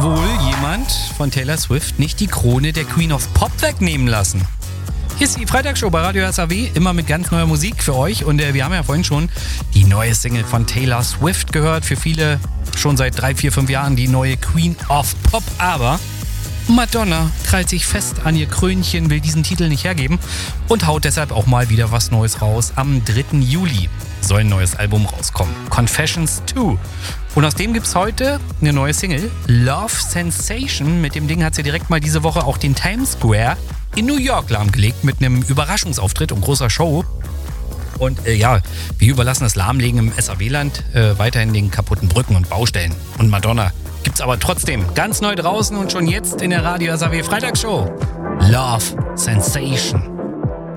wohl jemand von Taylor Swift nicht die Krone der Queen of Pop wegnehmen lassen. Hier ist die Freitagsshow bei Radio SAW, immer mit ganz neuer Musik für euch. Und wir haben ja vorhin schon die neue Single von Taylor Swift gehört. Für viele schon seit 3, 4, 5 Jahren die neue Queen of Pop. Aber Madonna krallt sich fest an ihr Krönchen, will diesen Titel nicht hergeben und haut deshalb auch mal wieder was Neues raus. Am 3. Juli soll ein neues Album rauskommen, Confessions 2. Und aus dem gibt's heute eine neue Single, Love Sensation. Mit dem Ding hat sie direkt mal diese Woche auch den Times Square in New York lahmgelegt mit einem Überraschungsauftritt und großer Show. Und wir überlassen das Lahmlegen im SAW-Land weiterhin den kaputten Brücken und Baustellen. Und Madonna gibt's aber trotzdem ganz neu draußen und schon jetzt in der Radio SAW Freitagsshow. Love Sensation.